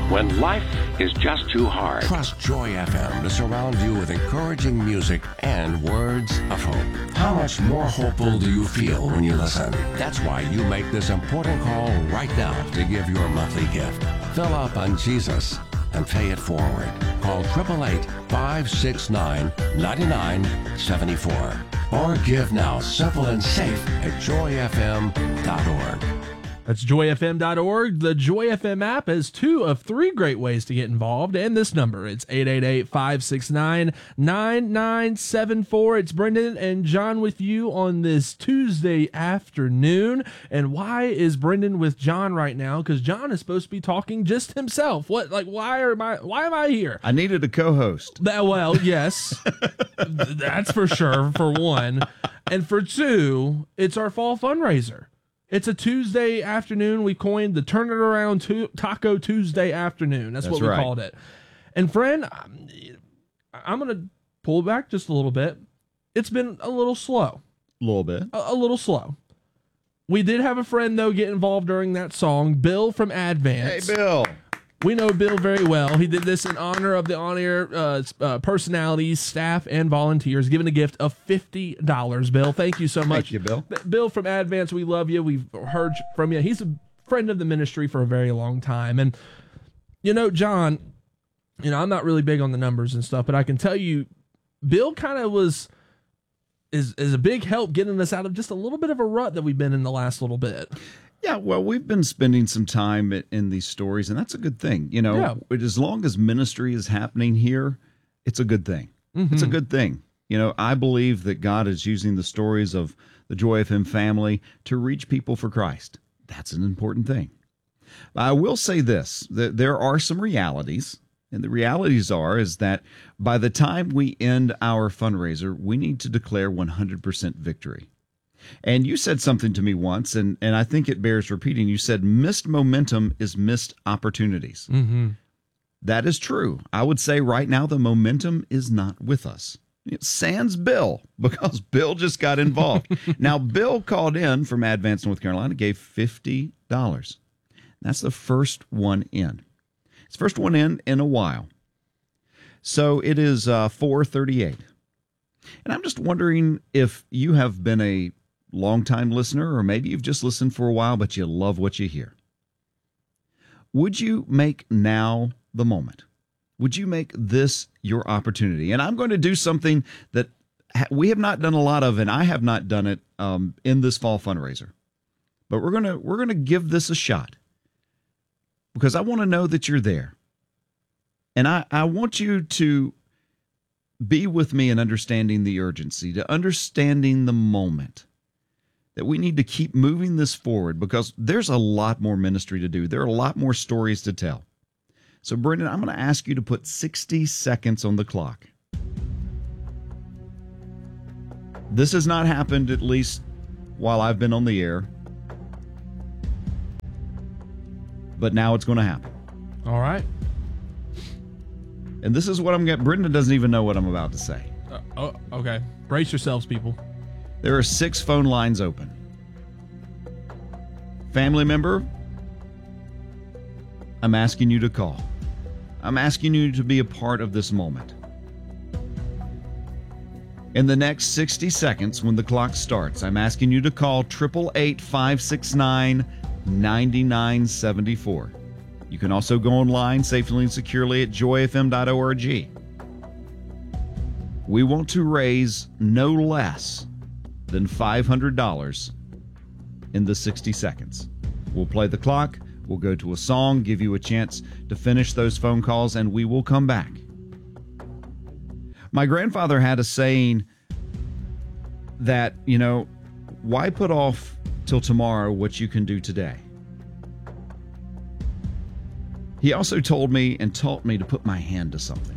when life is just too hard. Trust Joy FM to surround you with encouraging music and words of hope. How much more hopeful do you feel when you listen? That's why you make this important call right now to give your monthly gift. Fill up on Jesus and pay it forward. Call 888-569-9974 or give now, simple and safe at joyfm.org. That's joyfm.org. The Joy FM app has 2 of 3 great ways to get involved, and this number, it's 888-569-9974. It's Brendan and John with you on this Tuesday afternoon. And why is Brendan with John right now? Because John is supposed to be talking just himself. Why am I here? I needed a co-host. Well, yes, that's for sure, for one. And for 2, it's our fall fundraiser. It's a Tuesday afternoon. We coined the Turn It Around Taco Tuesday afternoon. That's what we called it. And friend, I'm going to pull back just a little bit. It's been a little slow. A little bit. A little slow. We did have a friend, though, get involved during that song, Bill from Advance. Hey, Bill. We know Bill very well. He did this in honor of the on-air personalities, staff, and volunteers, giving a gift of $50. Bill, thank you so much. Thank you, Bill. Bill from Advance, we love you. We've heard from you. He's a friend of the ministry for a very long time. And, John, I'm not really big on the numbers and stuff, but I can tell you, Bill kind of is a big help getting us out of just a little bit of a rut that we've been in the last little bit. Yeah, well, we've been spending some time in these stories, and that's a good thing. As long as ministry is happening here, it's a good thing. Mm-hmm. It's a good thing. I believe that God is using the stories of the Joy FM family to reach people for Christ. That's an important thing. I will say this, that there are some realities, and the realities is that by the time we end our fundraiser, we need to declare 100% victory. And you said something to me once, and I think it bears repeating. You said missed momentum is missed opportunities. Mm-hmm. That is true. I would say right now the momentum is not with us. Sans Bill, because Bill just got involved. Now, Bill called in from Advance, North Carolina, gave $50. That's the first one in. It's the first one in a while. So it is 4:38. And I'm just wondering if you have been a longtime listener, or maybe you've just listened for a while, but you love what you hear. Would you make now the moment? Would you make this your opportunity? And I'm going to do something that we have not done a lot of, and I have not done it in this fall fundraiser. But we're going to give this a shot, because I want to know that you're there. And I want you to be with me in understanding the urgency, to understanding the moment, that we need to keep moving this forward, because there's a lot more ministry to do. There are a lot more stories to tell. So, Brendan, I'm going to ask you to put 60 seconds on the clock. This has not happened, at least while I've been on the air. But now it's going to happen. All right. And this is what I'm getting. Brendan doesn't even know what I'm about to say. Okay. Brace yourselves, people. There are 6 phone lines open. Family member, I'm asking you to call. I'm asking you to be a part of this moment. In the next 60 seconds, when the clock starts, I'm asking you to call 888-569-9974. You can also go online safely and securely at joyfm.org. We want to raise no less than $500 in the 60 seconds. We'll play the clock, we'll go to a song, give you a chance to finish those phone calls, and we will come back. My grandfather had a saying that, why put off till tomorrow what you can do today? He also told me and taught me to put my hand to something.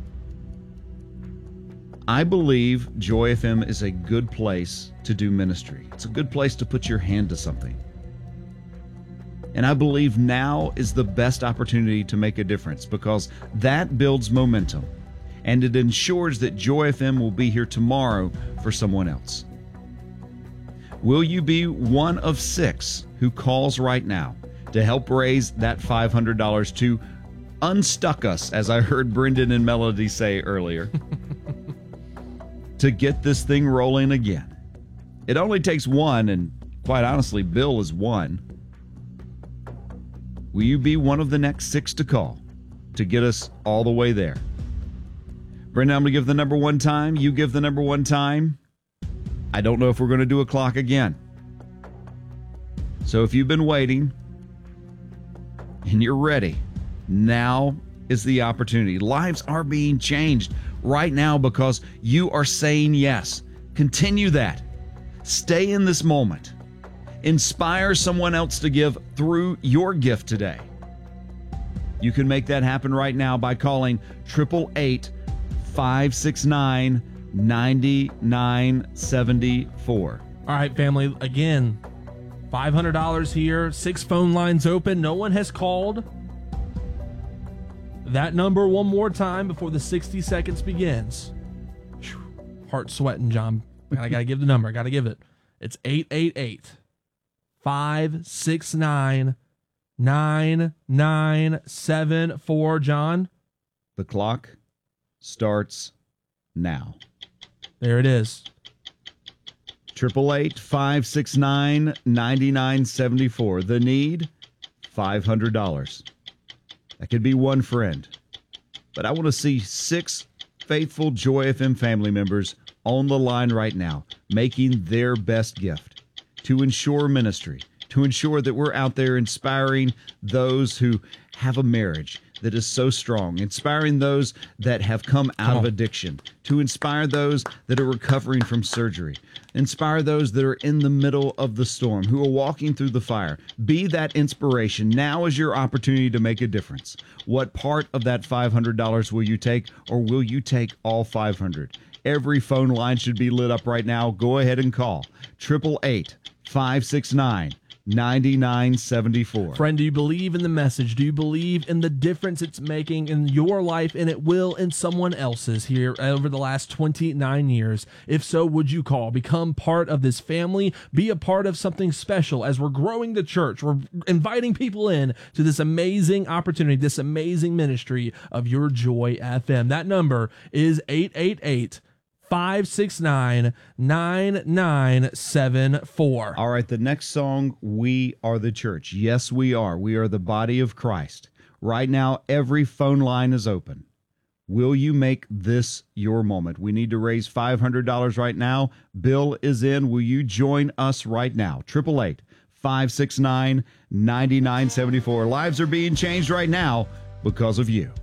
I believe Joy FM is a good place to do ministry. It's a good place to put your hand to something. And I believe now is the best opportunity to make a difference, because that builds momentum and it ensures that Joy FM will be here tomorrow for someone else. Will you be one of 6 who calls right now to help raise that $500 to unstuck us, as I heard Brendan and Melody say earlier, to get this thing rolling again. It only takes one, and quite honestly, Bill is one. Will you be one of the next 6 to call to get us all the way there? Brendan, I'm going to give the number one time. You give the number one time. I don't know if we're going to do a clock again. So if you've been waiting and you're ready, now is the opportunity. Lives are being changed right now because you are saying yes. Continue that. Stay in this moment. Inspire someone else to give through your gift today. You can make that happen right now by calling 888-569-9974. All right, family. Again, $500 here. 6 phone lines open. No one has called. That number one more time before the 60 seconds begins. Whew. Heart sweating, John. I got to give the number. I got to give it. It's 888-569-9974. John? The clock starts now. There it is. 888-569-9974. The need, $500. That could be one friend. But I want to see 6 faithful Joy FM family members on the line right now, making their best gift to ensure ministry, to ensure that we're out there inspiring those who have a marriage that is so strong, inspiring those that have come out of addiction, to inspire those that are recovering from surgery, inspire those that are in the middle of the storm, who are walking through the fire. Be that inspiration. Now is your opportunity to make a difference. What part of that $500 will you take, or will you take all $500? Every phone line should be lit up right now. Go ahead and call 888-569-9974. Friend, do you believe in the message? Do you believe in the difference it's making in your life, and it will in someone else's here over the last 29 years? If so, would you call? Become part of this family. Be a part of something special as we're growing the church. We're inviting people in to this amazing opportunity, this amazing ministry of Your Joy FM. That number is 888-569-9974. All right, the next song, We Are the Church. Yes, we are. We are the body of Christ. Right now, every phone line is open. Will you make this your moment? We need to raise $500 right now. Bill is in. Will you join us right now? 888-569-9974. Lives are being changed right now because of you.